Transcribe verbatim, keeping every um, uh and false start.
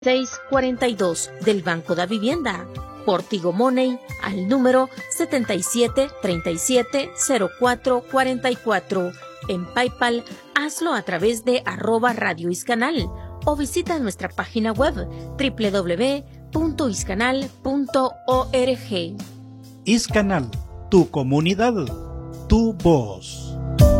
seis cuarenta y dos del Banco da Vivienda. Por Tigo Money al número setenta y siete treinta y siete cero cuatro cuarenta y cuatro. En PayPal, hazlo a través de arroba Radio Iscanal o visita nuestra página web doble u doble u doble u punto iscanal punto org. Iscanal, tu comunidad, tu voz.